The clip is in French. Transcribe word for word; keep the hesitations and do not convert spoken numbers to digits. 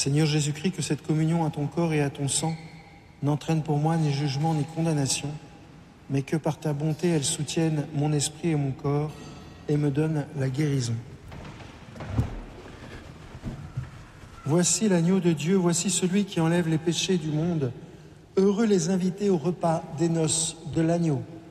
Seigneur Jésus-Christ, que cette communion à ton corps et à ton sang n'entraîne pour moi ni jugement ni condamnation, mais que par ta bonté elle soutienne mon esprit et mon corps et me donne la guérison. Voici l'agneau de Dieu, voici celui qui enlève les péchés du monde. Heureux les invités au repas des noces de l'agneau.